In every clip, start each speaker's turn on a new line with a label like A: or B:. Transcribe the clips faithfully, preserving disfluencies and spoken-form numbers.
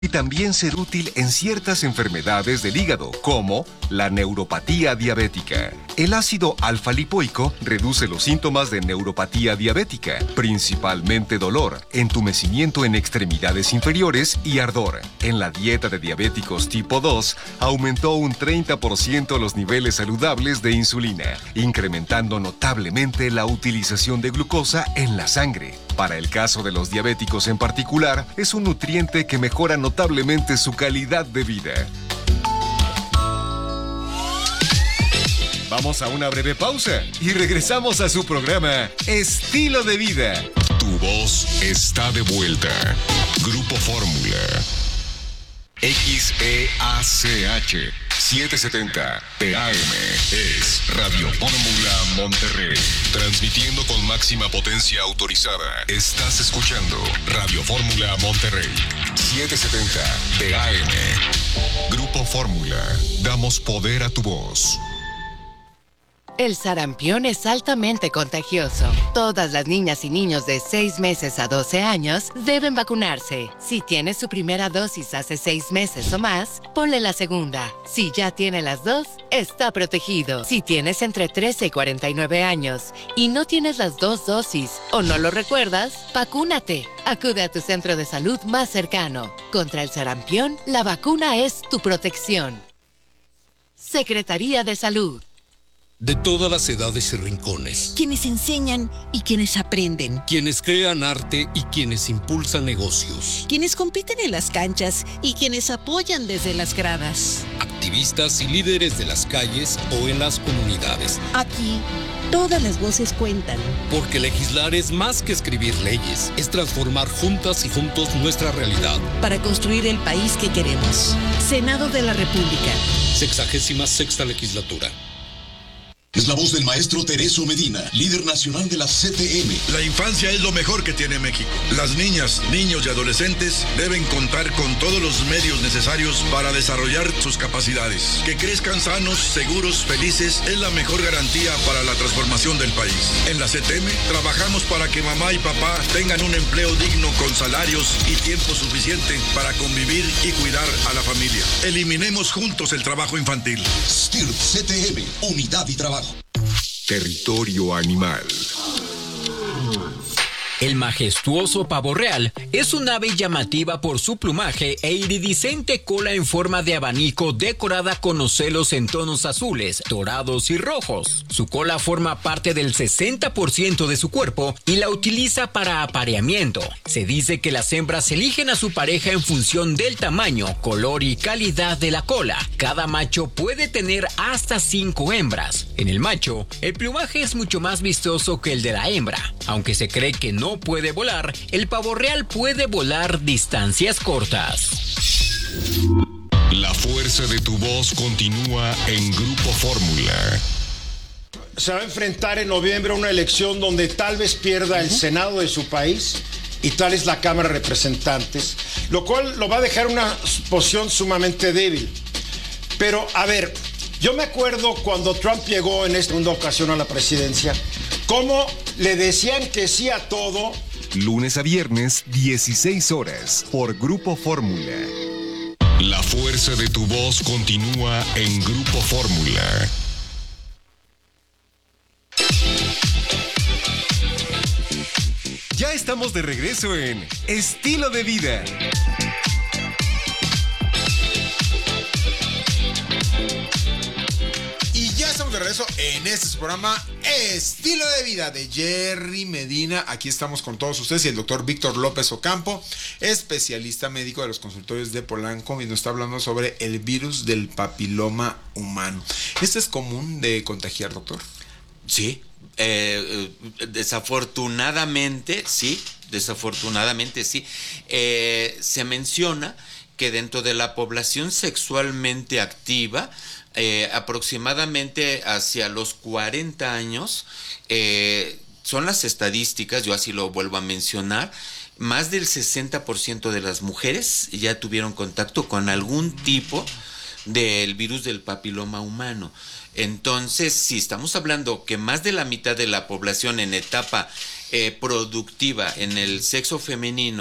A: y también ser útil en ciertas enfermedades del hígado, como la neuropatía diabética. El ácido alfa-lipoico reduce los síntomas de neuropatía diabética, principalmente dolor, entumecimiento en extremidades inferiores y ardor. En la dieta de diabéticos tipo dos, aumentó un treinta por ciento los niveles saludables de insulina, incrementando notablemente la utilización de glucosa en la sangre. Para el caso de los diabéticos en particular, es un nutriente que mejora notablemente su calidad de vida. Vamos a una breve pausa y regresamos a su programa Estilo de Vida.
B: Tu voz está de vuelta. Grupo Fórmula. X E A C H setecientos setenta P A M es Radio Fórmula Monterrey. Transmitiendo con máxima potencia autorizada. Estás escuchando Radio Fórmula Monterrey. setecientos setenta P A M. Grupo Fórmula. Damos poder a tu voz.
C: El sarampión es altamente contagioso. Todas las niñas y niños de seis meses a doce años deben vacunarse. Si tiene su primera dosis hace seis meses o más, ponle la segunda. Si ya tiene las dos, está protegido. Si tienes entre trece y cuarenta y nueve años y no tienes las dos dosis o no lo recuerdas, vacúnate. Acude a tu centro de salud más cercano. Contra el sarampión, la vacuna es tu protección. Secretaría de Salud.
D: De todas las edades y rincones.
E: Quienes enseñan y quienes aprenden.
D: Quienes crean arte y quienes impulsan negocios.
E: Quienes compiten en las canchas y quienes apoyan desde las gradas.
D: Activistas y líderes de las calles o en las comunidades.
E: Aquí, todas las voces cuentan.
D: Porque legislar es más que escribir leyes. Es transformar juntas y juntos nuestra realidad.
E: Para construir el país que queremos. Senado de la República.
D: Sexagésima sexta legislatura.
F: Es la voz del maestro Tereso Medina, líder nacional de la C T M.
G: La infancia es lo mejor que tiene México. Las niñas, niños y adolescentes deben contar con todos los medios necesarios para desarrollar sus capacidades. Que crezcan sanos, seguros, felices es la mejor garantía para la transformación del país. En la C T M trabajamos para que mamá y papá tengan un empleo digno con salarios y tiempo suficiente para convivir y cuidar a la familia. Eliminemos juntos el trabajo infantil.
F: S T I R P C T M, Unidad y Trabajo.
A: Territorio animal.
H: El majestuoso pavo real es un ave llamativa por su plumaje e iridiscente cola en forma de abanico decorada con ocelos en tonos azules, dorados y rojos. Su cola forma parte del sesenta por ciento de su cuerpo y la utiliza para apareamiento. Se dice que las hembras eligen a su pareja en función del tamaño, color y calidad de la cola. Cada macho puede tener hasta cinco hembras. En el macho, el plumaje es mucho más vistoso que el de la hembra. Aunque se cree que no puede volar, el pavo real puede volar distancias cortas.
B: La fuerza de tu voz continúa en Grupo Fórmula.
I: Se va a enfrentar en noviembre a una elección donde tal vez pierda el Senado de su país y tal es la Cámara de Representantes, lo cual lo va a dejar en una posición sumamente débil. Pero, a ver, yo me acuerdo cuando Trump llegó en esta segunda ocasión a la presidencia, cómo le decían que sí a todo.
A: Lunes a viernes, dieciséis horas, por Grupo Fórmula.
B: La fuerza de tu voz continúa en Grupo Fórmula.
A: Ya estamos de regreso en Estilo de Vida.
J: De regreso en este programa Estilo de Vida de Jerry Medina. Aquí estamos con todos ustedes y el doctor Víctor López Ocampo, especialista médico de los consultorios de Polanco, y nos está hablando sobre el virus del papiloma humano. ¿Este es común de contagiar, doctor?
K: Sí, eh, desafortunadamente sí, desafortunadamente sí. Eh, se menciona que dentro de la población sexualmente activa, Eh, aproximadamente hacia los cuarenta años, eh, son las estadísticas, yo así lo vuelvo a mencionar, más del sesenta por ciento de las mujeres ya tuvieron contacto con algún tipo del virus del papiloma humano. Entonces, si estamos hablando que más de la mitad de la población en etapa eh, productiva en el sexo femenino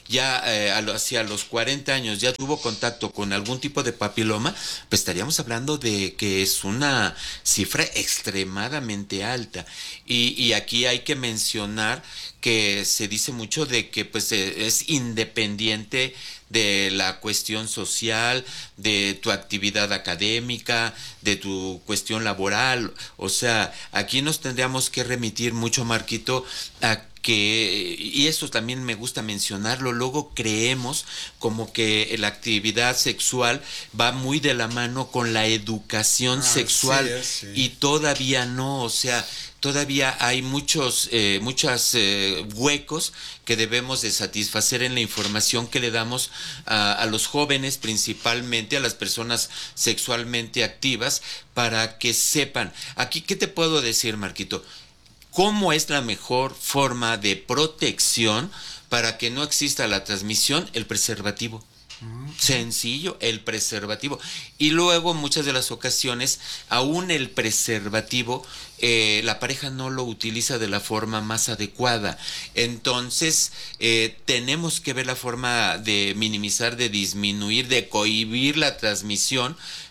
K: ya eh, hacia los cuarenta años ya tuvo contacto con algún tipo de papiloma, pues estaríamos hablando de que es una cifra extremadamente alta. Y, y aquí hay que mencionar que se dice mucho de que pues es independiente de la cuestión social, de tu actividad académica, de tu cuestión laboral. O sea, aquí nos tendríamos que remitir mucho, Marquito, a que, y eso también me gusta mencionarlo, luego creemos como que la actividad sexual va muy de la mano con la educación ah, sexual, sí, sí. Y todavía no, o sea, todavía hay muchos eh, muchos eh, huecos que debemos de satisfacer en la información que le damos a, a los jóvenes, principalmente a las personas sexualmente activas, para que sepan. Aquí, ¿qué te puedo decir, Marquito? ¿Cómo es la mejor forma de protección para que no exista la transmisión? El preservativo. Sencillo, el preservativo. Y luego, muchas de las ocasiones, aún el preservativo, eh, la pareja no lo utiliza de la forma más adecuada. Entonces, eh, tenemos que ver la forma de minimizar, de disminuir, de cohibir la transmisión,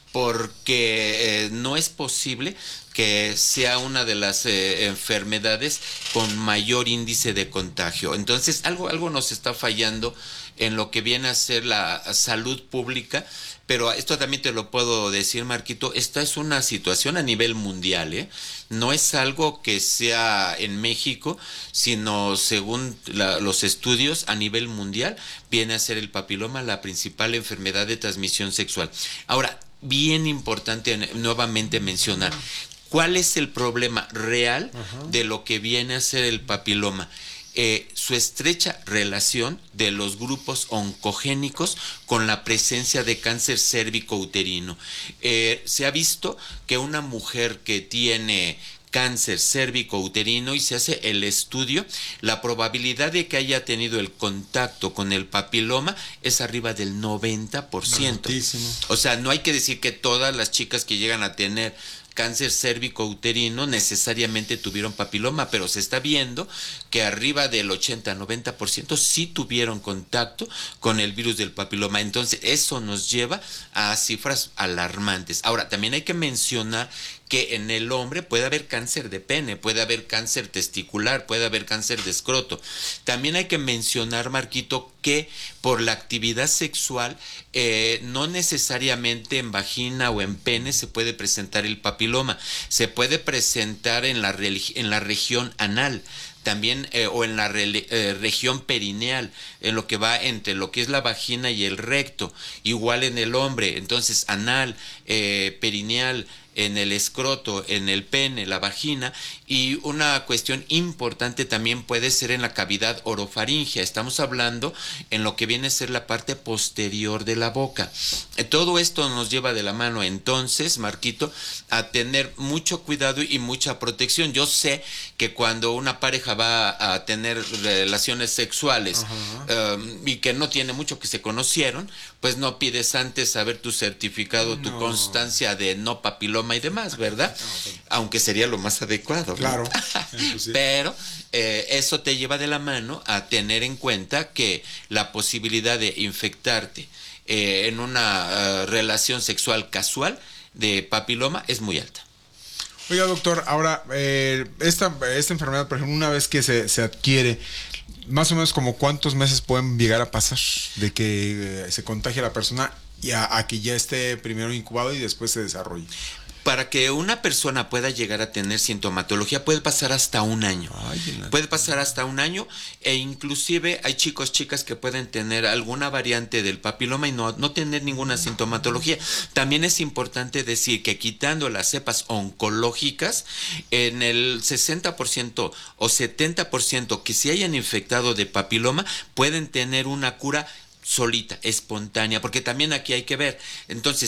K: porque eh, no es posible que sea una de las eh, enfermedades con mayor índice de contagio. Entonces, algo, algo nos está fallando en lo que viene a ser la salud pública, pero esto también te lo puedo decir, Marquito, esta es una situación a nivel mundial, ¿eh? No es algo que sea en México, sino según la, los estudios a nivel mundial, viene a ser el papiloma la principal enfermedad de transmisión sexual. Ahora, bien importante nuevamente mencionar, ¿cuál es el problema real uh-huh. de lo que viene a ser el papiloma? Eh, su estrecha relación de los grupos oncogénicos con la presencia de cáncer cérvico-uterino. Eh, se ha visto que una mujer que tiene cáncer cérvico-uterino y se hace el estudio, la probabilidad de que haya tenido el contacto con el papiloma es arriba del noventa por ciento. Altísimo. O sea, no hay que decir que todas las chicas que llegan a tener cáncer cérvico-uterino necesariamente tuvieron papiloma, pero se está viendo que arriba del ochenta a noventa por ciento sí tuvieron contacto con el virus del papiloma. Entonces, eso nos lleva a cifras alarmantes. Ahora, también hay que mencionar que en el hombre puede haber cáncer de pene, puede haber cáncer testicular, puede haber cáncer de escroto. También hay que mencionar, Marquito, que por la actividad sexual eh, no necesariamente en vagina o en pene se puede presentar el papiloma, se puede presentar en la, en la región anal. También eh, o en la re, eh, región perineal, en lo que va entre lo que es la vagina y el recto, igual en el hombre. Entonces, anal, eh, perineal, en el escroto, en el pene, la vagina, y una cuestión importante también puede ser en la cavidad orofaringea. Estamos hablando en lo que viene a ser la parte posterior de la boca. Todo esto nos lleva de la mano entonces, Marquito, a tener mucho cuidado y mucha protección. Yo sé que cuando una pareja va a tener relaciones sexuales um, y que no tiene mucho que se conocieron, pues no pides antes saber tu certificado, no. tu constancia de no papiloma y demás, ¿verdad? Aunque sería lo más adecuado.
J: Claro.
K: ¿no? Pero eh, eso te lleva de la mano a tener en cuenta que la posibilidad de infectarte eh, en una uh, relación sexual casual de papiloma es muy alta.
J: Oiga, doctor, ahora, eh, esta, esta enfermedad, por ejemplo, una vez que se, se adquiere, más o menos como cuántos meses pueden llegar a pasar de que eh, se contagie la persona y a, a que ya esté primero incubado y después se desarrolle.
K: Para que una persona pueda llegar a tener sintomatología puede pasar hasta un año. Ay, puede pasar hasta un año e inclusive hay chicos, chicas que pueden tener alguna variante del papiloma y no, no tener ninguna sintomatología. También es importante decir que quitando las cepas oncológicas, en el sesenta por ciento o setenta por ciento que se hayan infectado de papiloma pueden tener una cura solita, espontánea, porque también aquí hay que ver. Entonces,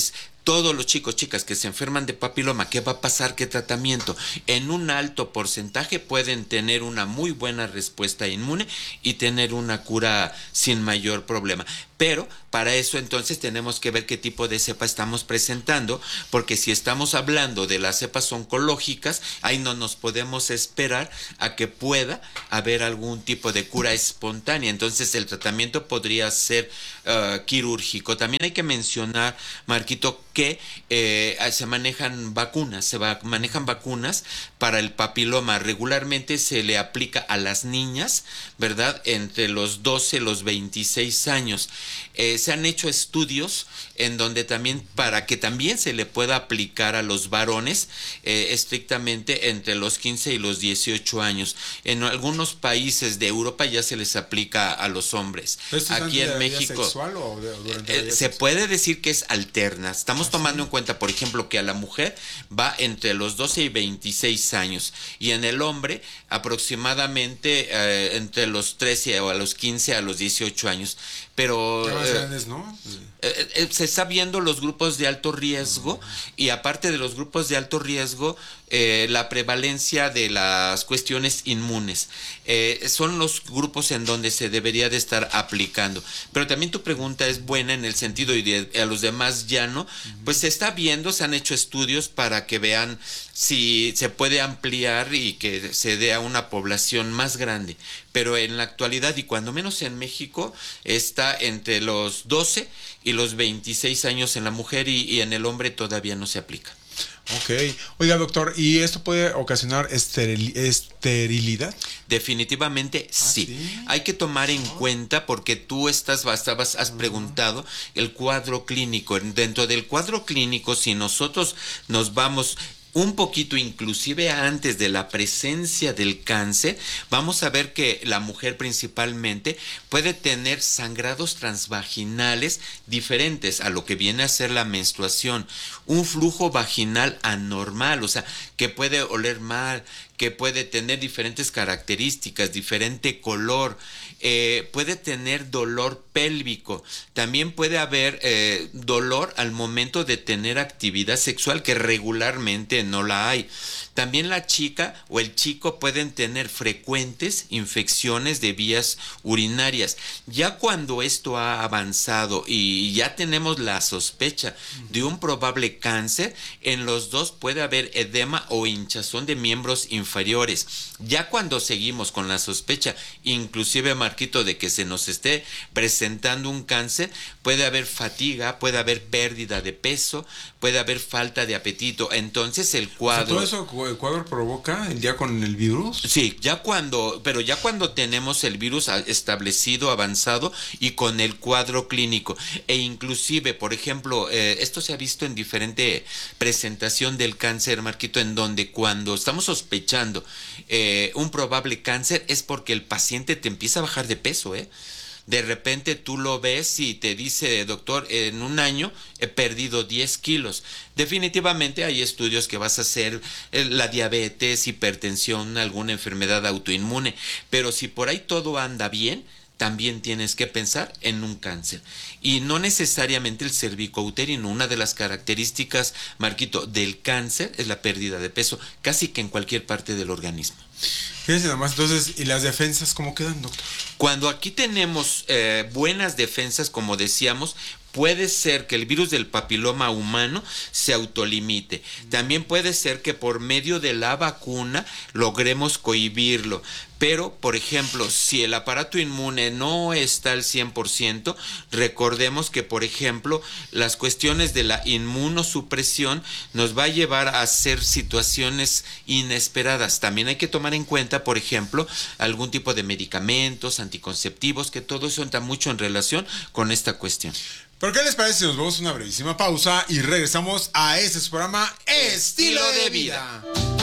K: todos los chicos, chicas que se enferman de papiloma, ¿qué va a pasar? ¿Qué tratamiento? En un alto porcentaje pueden tener una muy buena respuesta inmune y tener una cura sin mayor problema. Pero para eso entonces tenemos que ver qué tipo de cepa estamos presentando, porque si estamos hablando de las cepas oncológicas, ahí no nos podemos esperar a que pueda haber algún tipo de cura espontánea. Entonces el tratamiento podría ser uh, quirúrgico. También hay que mencionar, Marquito, que eh, se manejan vacunas, se va, manejan vacunas para el papiloma. Regularmente se le aplica a las niñas, ¿verdad? Entre los doce y los veintiséis años. Eh, se han hecho estudios en donde también, para que también se le pueda aplicar a los varones, eh, estrictamente entre los quince y los dieciocho años. En algunos países de Europa ya se les aplica a los hombres. Aquí en México
J: sexual o de, durante la
K: eh,
J: vida
K: se
J: sexual?
K: puede decir que es alterna. Estamos
J: ¿Ah,
K: tomando
J: sí?
K: en cuenta, por ejemplo, que a la mujer va entre los doce y veintiséis años y en el hombre aproximadamente eh, entre los trece o a los quince a los dieciocho años. Pero
J: más
K: eh,
J: grandes, ¿no?
K: eh, eh, se está viendo los grupos de alto riesgo y aparte de los grupos de alto riesgo, eh, la prevalencia de las cuestiones inmunes. Eh, son los grupos en donde se debería de estar aplicando. Pero también tu pregunta es buena en el sentido, y de, a los demás ya no, pues se está viendo, se han hecho estudios para que vean si se puede ampliar y que se dé a una población más grande. Pero en la actualidad, y cuando menos en México, está entre los doce y los veintiséis años en la mujer y, y en el hombre todavía no se aplica.
J: Ok. Oiga, doctor, ¿y esto puede ocasionar esteril- esterilidad?
K: Definitivamente
J: ¿Ah,
K: sí.
J: sí?
K: Hay que tomar en cuenta, porque tú estás, estabas, has preguntado el cuadro clínico. Dentro del cuadro clínico, si nosotros nos vamos un poquito inclusive antes de la presencia del cáncer, vamos a ver que la mujer principalmente puede tener sangrados transvaginales diferentes a lo que viene a ser la menstruación, un flujo vaginal anormal, o sea, que puede oler mal, que puede tener diferentes características, diferente color, eh, puede tener dolor pélvico, también puede haber eh, dolor al momento de tener actividad sexual, que regularmente no la hay. También la chica o el chico pueden tener frecuentes infecciones de vías urinarias. Ya cuando esto ha avanzado y ya tenemos la sospecha de un probable cáncer, en los dos puede haber edema o hinchazón de miembros inferiores. Ya cuando seguimos con la sospecha, inclusive, Marquito, de que se nos esté presentando un cáncer, puede haber fatiga, puede haber pérdida de peso, puede haber falta de apetito. Entonces el cuadro...
J: O sea, ¿todo eso el cuadro provoca el día con el virus?
K: Sí, ya cuando, pero ya cuando tenemos el virus establecido, avanzado y con el cuadro clínico, e inclusive, por ejemplo, eh, esto se ha visto en diferente presentación del cáncer, Marquito, en donde cuando estamos sospechando eh, un probable cáncer es porque el paciente te empieza a bajar de peso, ¿eh? De repente tú lo ves y te dice, doctor, en un año he perdido diez kilos. Definitivamente hay estudios que vas a hacer, eh, la diabetes, hipertensión, alguna enfermedad autoinmune, pero si por ahí todo anda bien, también tienes que pensar en un cáncer. Y no necesariamente el cervicouterino. Una de las características, Marquito, del cáncer es la pérdida de peso, casi que en cualquier parte del organismo.
J: Fíjense nomás, entonces, ¿y las defensas cómo quedan, doctor?
K: Cuando aquí tenemos eh, buenas defensas, como decíamos, puede ser que el virus del papiloma humano se autolimite. También puede ser que por medio de la vacuna logremos cohibirlo. Pero, por ejemplo, si el aparato inmune no está al cien por ciento, recordemos que, por ejemplo, las cuestiones de la inmunosupresión nos va a llevar a hacer situaciones inesperadas. También hay que tomar en cuenta, por ejemplo, algún tipo de medicamentos, anticonceptivos, que todo eso entra mucho en relación con esta cuestión.
J: ¿Pero qué les parece si nos vamos a una brevísima pausa y regresamos a este su programa Estilo de Vida?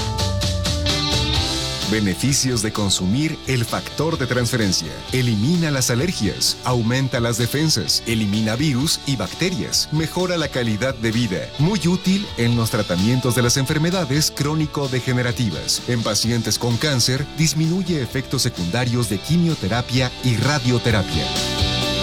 A: Beneficios de consumir el factor de transferencia. Elimina las alergias, aumenta las defensas, elimina virus y bacterias, mejora la calidad de vida. Muy útil en los tratamientos de las enfermedades crónico-degenerativas. En pacientes con cáncer, disminuye efectos secundarios de quimioterapia y radioterapia.